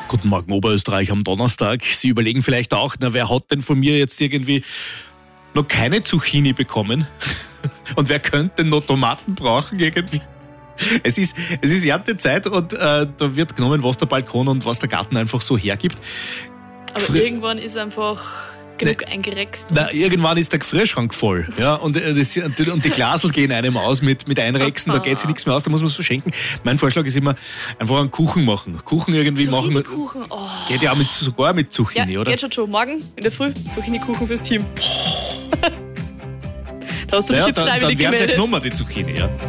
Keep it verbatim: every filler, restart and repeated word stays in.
Guten Morgen, Oberösterreich am Donnerstag. Sie überlegen vielleicht auch, na, wer hat denn von mir jetzt irgendwie noch keine Zucchini bekommen? Und wer könnte denn noch Tomaten brauchen irgendwie? Es ist, es ist Erntezeit und äh, da wird genommen, was der Balkon und was der Garten einfach so hergibt. Aber Fr- irgendwann ist einfach genug ne, eingerext. Na, irgendwann ist der Gefrierschrank voll. Ja, und, äh, das, und die Glasel gehen einem aus mit, mit Einrexen, da geht sich nichts mehr aus, da muss man es verschenken. Mein Vorschlag ist immer, einfach einen Kuchen machen. Kuchen irgendwie machen. Zucchini-Kuchen, oh. Geht ja auch mit, sogar mit Zucchini, ja, oder? Geht schon schon. Morgen in der Früh Zucchini-Kuchen fürs Team. Da hast du dich Ja, jetzt dann, freiwillig dann werden sie gemeldet. halt genommen, die Zucchini, ja.